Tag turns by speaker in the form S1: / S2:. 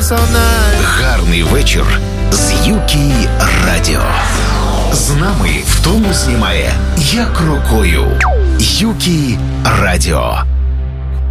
S1: Гарний вечір з Юкі Радіо. З нами втому знімає як рукою. Юкі Радіо.